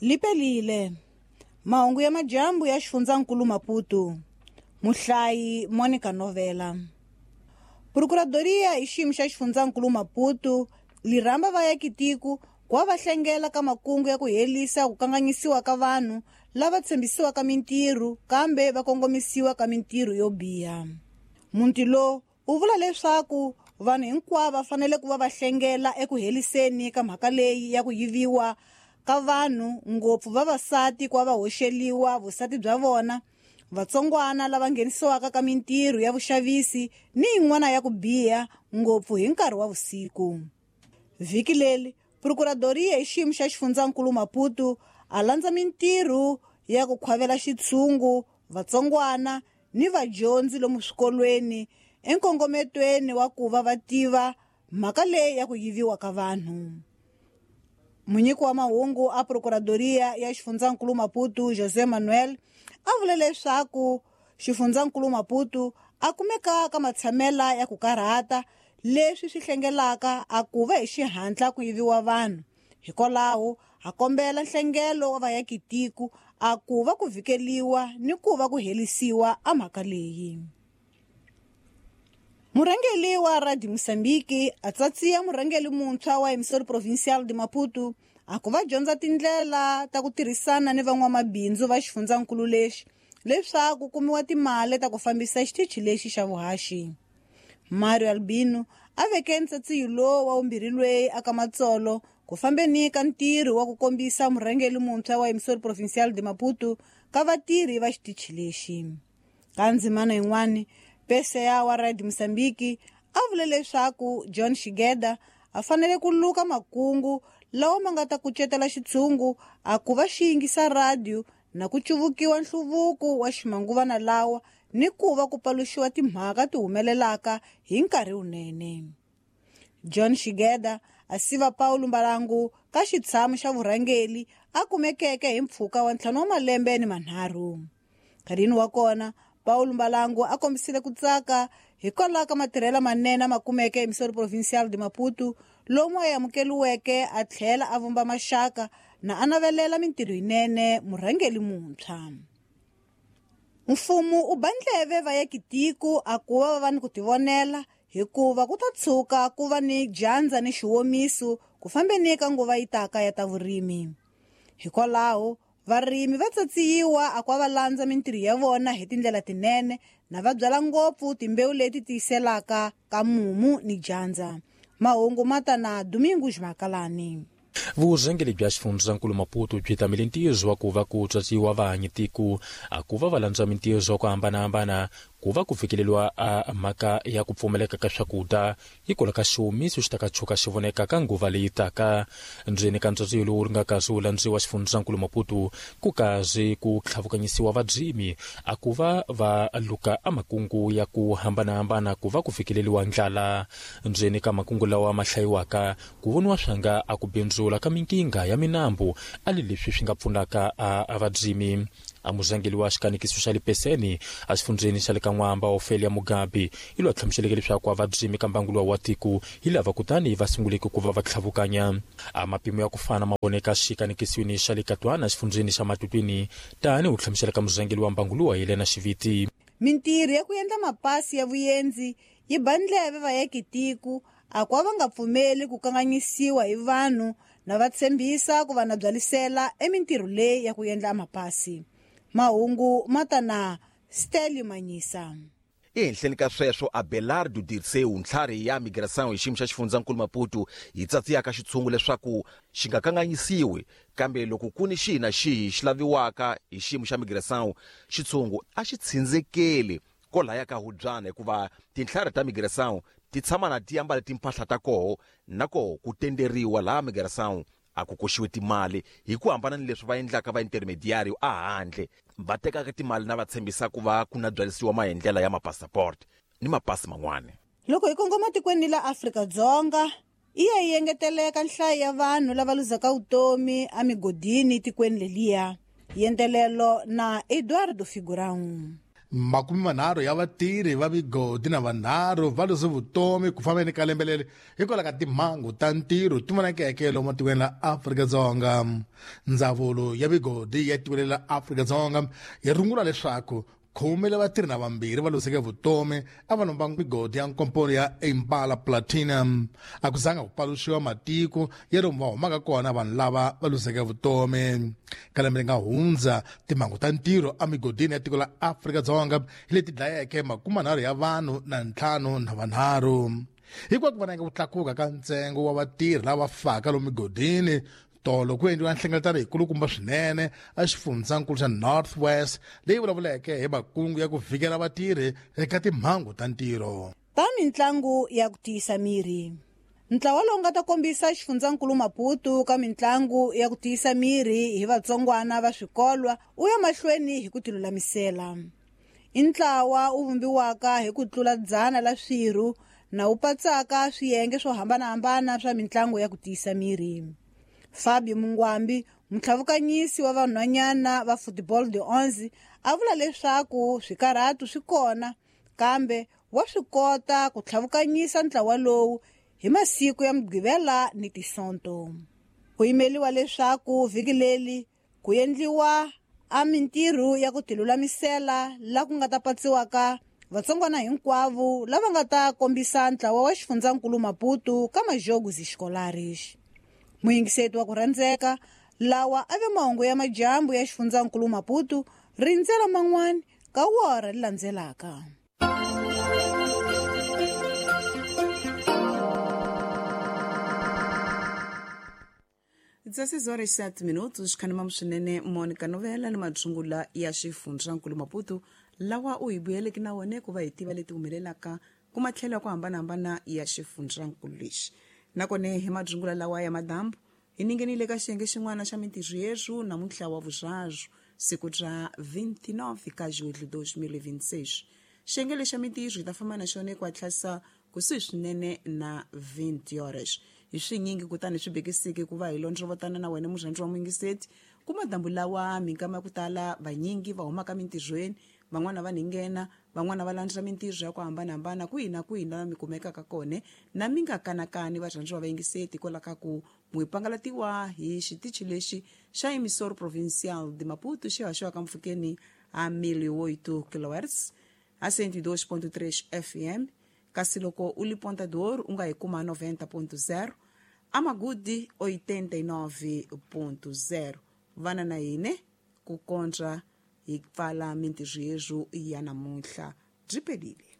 Lipelile mahungu ya majambu ya Xifundzankulu Maputo. Muhlayi Monica Novela. Procuradoria iximi xa Xifundzankulu Maputo liramba vaakitiko kwa va hlengela ka makungu ya ku helisa ku kanganyisiwa ka vanhu lava tshembisiwa ka mintirho kambe va kongomisiwa ka mintirho yo biha. Munti lo u vula leswaku vanhu hinkwavo va fanele ku va hlengela eku heliseni ka mhaka leyi ya ku yiviwa ka vanhu, ngopfu vavasati kwa va hoxeliwa vusati bya vona, vatsongwana lava nghenisiwaka ka mintirho ya vuxavisi ni yin'wana ya ku biha ngopfu hi nkarhi wa vusiku. Vhiki leli Procuradoria hi xiyimo xa Xifundzankulu Maputo a landza mintirho ya ku khwavela xitshungu vatsongwana ni vadyondzi lomu swikolweni enkongometweni wa ku va tiva mhaka leyi ya ku yiviwa ka vanhu. Munyiki wa mahungu a Procuradoria ya Xifundzankulu Maputo José Manuel a vule leswaku Xifundzankulu Maputo a kumeka ka matshamela ya ku karhata leswi swi hlengelaka a ku va hi xihatla ku yiviwa vanhu. Hikwalaho a kombela nhlengelo wa vaakitiko a ku va ku vhikeliwa ni ku va ku helisiwa a mhaka leyi. Murhangeli wa Radio Mozambique a tsatsiya murhangeli muntshwa wa Emissora Provincial de Maputo a ku va dyondza tindlela ta ku tirhisana ni van'wamabindzu va xifundzankulu lexi leswaku kumiwa timali ta ku fambisa xitichi lexi xa vuhaxi. Mario Albino a veke ntsatsiyo lowu wa vumbirhi lweyi aka matsolo ku fambeni ka ntirho wa ku kombisa murhangeli muntshwa wa Emissora Provincial de Maputo ka vatirhi va xitichi lexi. Ka ndzimana yin'wana PCA wa Radio Mozambique a vule leswaku John Shigeda a fanele ku luka makungu lawa ma nga ta kucetela xitshungu a ku va xi yingisa radio na ku cuvukiwa nhluvuko wa ximanguvana lawa ni ku va ku paluxiwa timhaka ti humelelaka hi nkarhi wunene. John Shigeda a siva Paulo Mbalango ka xitshamo xa vurhangeli a kumekeke hi mpfhuka wa 5 wa malembe ni manharhu. Nkarhini wa kona Paulo Mbalango a kombisile ku tsaka hikwalaho ka matirhelo manene ma kumeke Emissora Provincial de Maputo lomu a amukeliweke a tlhela a vumba maxaka na a navelela mintirho yinene murhangeli muntshwa. Mfumo u bandleve vaakitiko a ku va ni ku tivonela hikuva ku ta tshuka ku va ni dyandza ni xiwomiso ku fambeni ka nguva yitaka ya ta vurimi. Hikwalaho varimi va tsatsiyiwa a ku va landza mintirho ya vona hi tindlela tinene na va byala ngopfu timbewu leti tiyiselaka ka mumu ni dyandza. Mahungu mata na Domingos Makalani. Vurhangeli bya Xifundzankulu Maputo byi ta milintizo wa ku va ku tsatsiwa vaanyitiko a ku va va landza mintirho ku hambanahambana ku va ku fikeleliwa a mhaka ya ku pfumeleka ka swakudya hikwalaho ka xihumiso xi ta ka tshuka xi voneka ka nguva leyi taka. Ndzeni ka ntsatsiyo lowu ri nga kazi wu landziwa Xifundzankulu Maputo ku kazi ku tlhavukanyisiwa vabyimi a ku va va luka a makungu ya ku hambanahambana ku va ku fikeleliwa ndlala. Ndzeni ka makungu lawa ma hlayiwaka ku voniwa swanga a ku bindzula ka minkinga ya minambu ali leswi swi nga pfunaka a vabyimi. A murhangeli wa xikanikiso xa le Peseni a xifundzeni xa le ka N'wamba Ofelia Mugabe i lo a tlhamuxeleke leswaku a vabyimi ka mbangu wa tiko hi lava kutani va sunguleke ku va va tlhavukanya. A mapimo ya ku fana ma voneka xikanikisweni xa le Katwana xifundzeni xa Matutwini tani u tlhamuxela ka murhangeli wa mbangu luwa Helena Xiviti. Mintirho ya ku endla mapasi ya vuyenzi yi bandleve vaakitiko a ku va nga pfumeli ku kanganyisiwa hi vanhu na va tshembisa ku va na byalisela emintirho leyi ya ku endla mapasi. Mahungu mata na Steli Manyisa. Ehenhleni ka sweswo Abelardo Dirceu ntlhari ya migração hi xiyimo xa Xifundzankulu Maputo yi tsatsiyaka xitshungu leswaku xi nga kanganyisiwi kambe loko ku ni xihi na xihi xi laviwaka hi xiyimo xa migração xitshungu a xi tshindzelekeli kolaya ka hubyana hikuva tinhlari ta migração ti tshama na ti ambale timpahla ta koho na koho ku tenderiwa laha migração a ku koxiwe timali hi ku hambana ni leswi va endlaka vaintermediário a handle va tekaka timali na va tshembisa ku va ku na byalisiwa mahendlela ya mapassport ni mapasi man'wana. Loko hi kongoma tikweni la Afrika-Dzonga yi engeteleka nhlayo ya vanhu lava luzaka vutomi a migodini tikweni leliya. Yendelelo na Eduardo Figurão. 30 ya vatirhi va migodi na vanharhu va lose vutomi ku fambeni ka lembe leri hikwalaho ka timhangu ta ntirho ti vonakeke lomu matikweni la Afrika-Dzonga. Ndzawulo ya migodi ya tiko la Afrika-Dzonga yi rungula leswaku 10 vatirhi na vambirhi va loseke vutomi a va lomba migodi ya nkomponi ya Impala Platinum. A ku zanga ku paluxiwa matiko ya lomu va humaka kona vanhu lava va loseke vutomi. Ka lembe ri nga hundza timhangu ta ntirho amigodini ya tiko la Afrika-Dzonga hi leti dlayeke 30 ya vanhu na 5 na vanharhu. Hikwalaho ku vonaka ku tlakuka ka ntsengo wa vatirhi lava faka lomu migodini, tolo ku endliwa nhlengeletano yikulukumba swinene a xifundzankulu xa North West leyi vulavuleke hi makungu ya ku vhikela vatirhi eka timhangu ta ntirho. Ta mitlangu ya ku tiyisa miri. Ntlawa lowu nga ta kombisa xifundzankulu Maputo ka mitlangu ya ku tiyisa miri hi vatsongwana va swikolwa u ya mahlweni hi ku tilulamisela. I ntlawa wu vumbiwaka hi ku tlula 100 la swirho na wu patsaka swiyenge swo hambanahambana swa mitlangu ya ku tiyisa miri. Fabio Mungwambi, mutlhavukanyisi wa vanhwanyana va Football de 11, a vula leswaku swikarhatu swi kona kambe wa swi kota ku tlhavukanyisa ntlawa lowu hi masiku ya Mugqivela ni Tisonto. Ku yimeliwa leswaku vhiki leli ku endliwa a mintirho ya ku tilulamisela la ku nga ta patsiwaka vatsongwana hinkwavo lava nga ta kombisa ntlawa wa xifundzankulu Maputo ka majogos escolares. Muyingiseti wa ku rhandzeka lawa a ve mahungu ya majambu ya xifundzankulu Maputo, rindzela man'wani ka wora landzelaka. Dzasi zore 7 minutos kanima mshinene Monica Novela ni madrungula ya xifundzankulu Maputo lawa u hibuyeleki na wone ku va hi tiva leti humelelaka ku matlhelo ku hambanahambana ya xifundzankulu lexi. Nakone hi madrungula lawa ya madambu hi ningenile ka xiyenge xin'wana xa mintirho yesu namuntlha wa vuzhazu siku ra 29 ka July 2026. Xiyenge lexa mintirho hi ta famba na xone ku atlhasa kusuhi swinene na 20 horas. Hi swinyingi kutani swi bekisiki ku va hi londzovotana na wena murhandzi wa muyingiseti ku madambu lawa minkama ya ku tala vanyingi va humaka mintirhweni, van'wana va ningena, van'wana va landza mintirho ya ku hambanahambana kwihi na kwihi na mi kumekaka kone na mi nga kanakani varhandzi va vayingiseti hikwalaho ku muhipangalatiwa hi xitichi lexi xa emisoro provincial de Maputo xi haxiwaka mpfhukeni a 1008 kHz a 102.3 FM, kasi loko u lipontador u nga hi kuma 90.0 a Magudi 89.0. Vana na hine ku kontra hi pfala mintirho yesu ya namuntlha byi pelile.